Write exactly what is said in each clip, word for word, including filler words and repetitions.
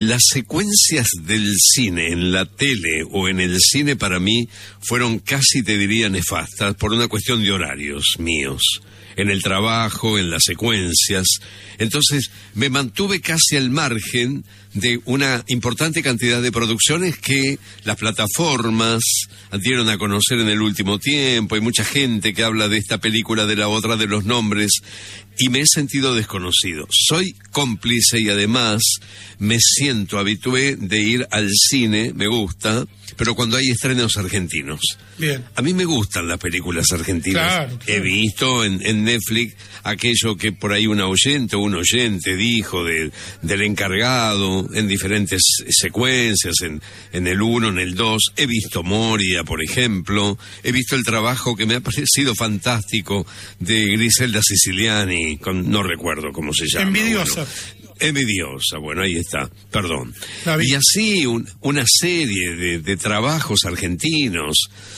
las secuencias del cine en la tele o en el cine para mí fueron casi, te diría, nefastas por una cuestión de horarios míos. En el trabajo, en las secuencias. Entonces me mantuve casi al margen de una importante cantidad de producciones que las plataformas dieron a conocer en el último tiempo. Hay mucha gente que habla de esta película, de la otra, de los nombres, y me he sentido desconocido. Soy cómplice y además me siento habitué de ir al cine, me gusta, pero cuando hay estrenos argentinos. Bien. A mí me gustan las películas argentinas. Claro, claro. He visto en, en Netflix aquello que por ahí un oyente o un oyente dijo de, del encargado en diferentes secuencias, en, en el uno, en el dos. He visto Moria, por ejemplo. He visto el trabajo que me ha parecido fantástico de Griselda Siciliani, con, no recuerdo cómo se llama. Envidiosa. Bueno. Envidiosa, bueno, ahí está, perdón. David. Y así un, una serie de, de trabajos argentinos,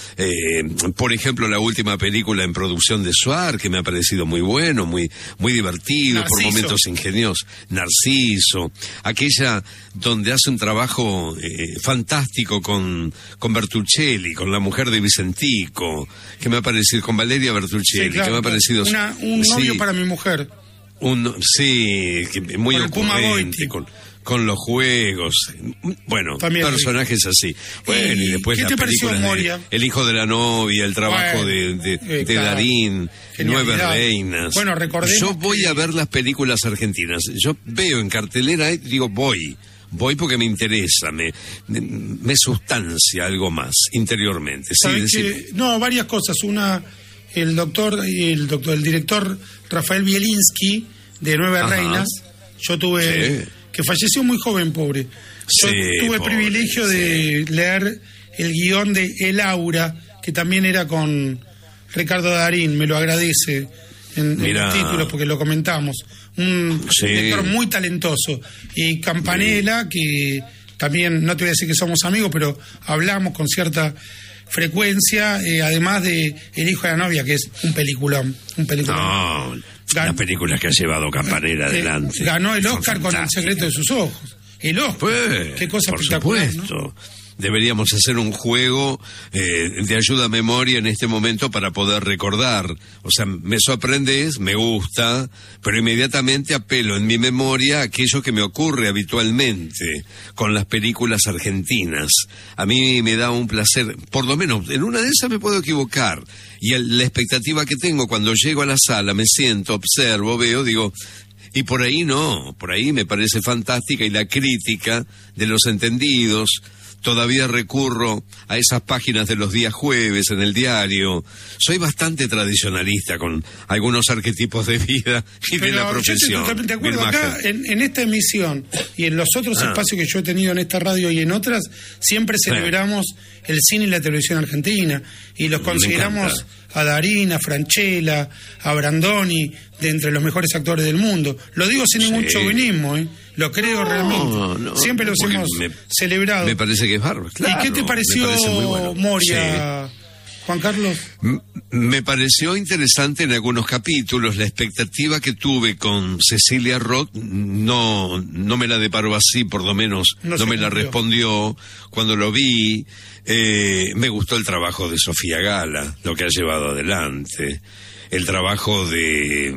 eh, por ejemplo, la última película en producción de Suar, que me ha parecido muy bueno, muy, muy divertido, Narciso. por momentos ingeniosos. Narciso, aquella donde hace un trabajo eh, fantástico con, con Bertuccelli, con la mujer de Vicentico, que me ha parecido, con Valeria Bertuccelli, Sí, claro, que me ha parecido... una, un novio sí, para mi mujer. Un, sí, que muy Con el Puma ocurrente, Goiti. con, con los juegos, bueno, También personajes así. Bueno, y, ¿Y después qué las te pareció películas Moria? de El hijo de la novia, el trabajo Bueno, de, de, eh, de claro. Darín, Genialidad. Nueve Reinas. Bueno, recordemos Yo voy que- a ver las películas argentinas. Yo veo en cartelera y digo, voy. Voy porque me interesa, me, me, me sustancia algo más interiormente. Sí, ¿Sabés decime. que- no, varias cosas. Una, el doctor, el doctor, el director Rafael Bielinski, de Nueve Ajá. Reinas. Yo tuve, Sí. que falleció muy joven, pobre. Yo Sí, tuve pobre, privilegio de leer el guión de El Aura, que también era con Ricardo Darín, me lo agradece en, en Mirá. los títulos porque lo comentamos. Un Sí. director muy talentoso. Y Campanella, que también, no te voy a decir que somos amigos, pero hablamos con cierta frecuencia, eh, además de El hijo de la novia, que es un peliculón. Un peliculón. No, Gan- las películas que ha llevado Campanella Eh, adelante. ganó el Son Oscar con El fantásticas. secreto de sus ojos. El Oscar. Pues, Qué cosa por espectacular, supuesto. ¿no? Deberíamos hacer un juego eh, de ayuda a memoria en este momento para poder recordar. O sea, me sorprendes, me gusta, pero inmediatamente apelo en mi memoria a aquello que me ocurre habitualmente con las películas argentinas. A mí me da un placer, por lo menos en una de esas me puedo equivocar. Y el- la expectativa que tengo cuando llego a la sala, me siento, observo, veo, digo... Y por ahí no, por ahí me parece fantástica y la crítica de los entendidos. Todavía recurro a esas páginas de los días jueves en el diario. Soy bastante tradicionalista con algunos arquetipos de vida y Pero de la yo estoy profesión. totalmente de acuerdo. Mil Acá, Majes. en, en esta emisión y en los otros Ah. espacios que yo he tenido en esta radio y en otras, siempre celebramos el cine y la televisión argentina. Y los Me consideramos encanta. a Darín, a Francella, a Brandoni, de entre los mejores actores del mundo. Lo digo sin ningún Sí. chauvinismo, ¿eh? Lo creo No, realmente. no, siempre los porque hemos me- celebrado. Me parece que es bárbaro. Claro, ¿Y qué te me pareció parece muy bueno. Moria, Juan Carlos? M- Me pareció interesante en algunos capítulos. La expectativa que tuve con Cecilia Roth no, no me la deparó así, por lo menos No no, se me la cumplió. respondió. Cuando lo vi, eh, me gustó el trabajo de Sofía Gala, lo que ha llevado adelante. El trabajo de...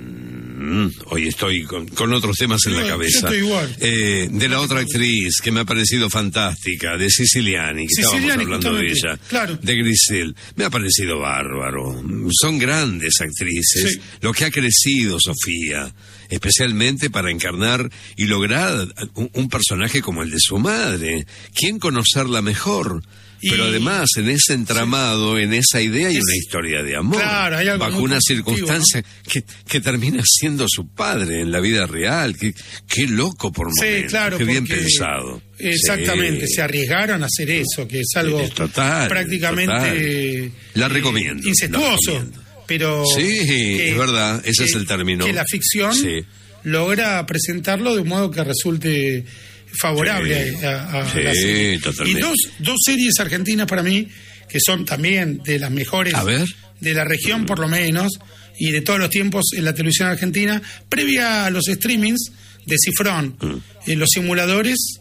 mm, hoy estoy con, con otros temas en Yo- la yo cabeza. estoy igual. Eh, de la otra actriz que me ha parecido fantástica, de Siciliani, que Siciliani, estábamos hablando de justamente, ella, claro. de Grisel. Me ha parecido bárbaro. Son grandes actrices. Sí. Lo que ha crecido Sofía, especialmente para encarnar y lograr un, un personaje como el de su madre. ¿Quién conocerla mejor? Y- Pero además, en ese entramado, en esa idea hay Es- una historia de amor. Claro, hay algo bajo muy una constructivo, circunstancia que, que termina siendo su padre en la vida real. Qué, qué loco por Sí, momentos. claro, Qué bien porque- pensado. Exactamente, Sí. se arriesgaron a hacer eso, que es algo Es total, prácticamente total. La eh, recomiendo, incestuoso, la recomiendo. pero Sí, que- es verdad, ese que- es el término. que la ficción Sí. logra presentarlo de un modo que resulte favorable Sí. a, a Sí, la serie. totalmente. Y dos, dos series argentinas para mí que son también de las mejores A ver. de la región por lo menos y de todos los tiempos en la televisión argentina, previa a los streamings de Cifrón, Mm. eh, los simuladores